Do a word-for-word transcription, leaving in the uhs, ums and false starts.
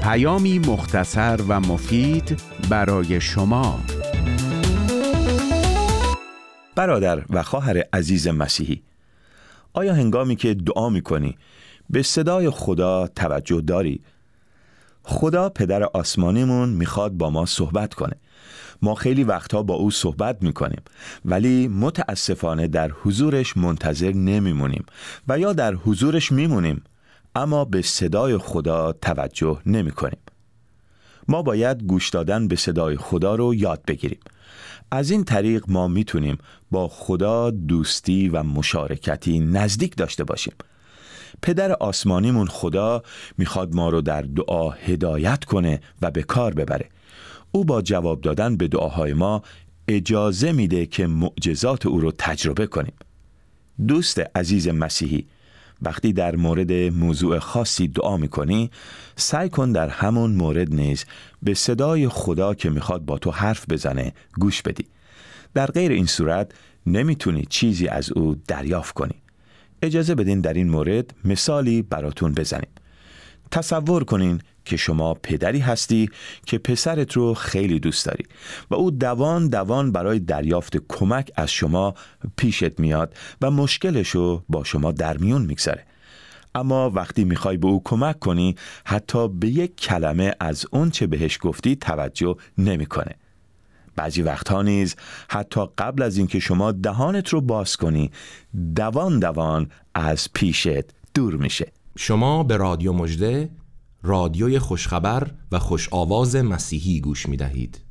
پیامی مختصر و مفید برای شما. برادر و خواهر عزیز مسیحی، آیا هنگامی که دعا می‌کنی به صدای خدا توجه داری؟ خدا پدر آسمانیمون میخواد با ما صحبت کنه. ما خیلی وقتها با او صحبت میکنیم ولی متاسفانه در حضورش منتظر نمیمونیم و یا در حضورش میمونیم اما به صدای خدا توجه نمیکنیم. ما باید گوش دادن به صدای خدا رو یاد بگیریم. از این طریق ما میتونیم با خدا دوستی و مشارکتی نزدیک داشته باشیم. پدر آسمانیمون خدا میخواد ما رو در دعا هدایت کنه و به کار ببره. او با جواب دادن به دعاهای ما اجازه میده که معجزات او رو تجربه کنیم. دوست عزیز مسیحی، وقتی در مورد موضوع خاصی دعا میکنی، سعی کن در همون مورد نیز به صدای خدا که میخواد با تو حرف بزنه گوش بدی. در غیر این صورت نمیتونی چیزی از او دریافت کنی. اجازه بدین در این مورد مثالی براتون بزنیم. تصور کنین که شما پدری هستی که پسرت رو خیلی دوست داری و او دوان دوان برای دریافت کمک از شما پیشت میاد و مشکلشو با شما در میون میگذاره. اما وقتی میخوای به او کمک کنی حتی به یک کلمه از اون چه بهش گفتی توجه نمیکنه. بعضی وقتها نیز حتی قبل از اینکه شما دهانت رو باز کنی دوان دوان از پیشت دور میشه. شما به رادیو مژده، رادیوی خوشخبر و خوش آواز مسیحی گوش می دهید.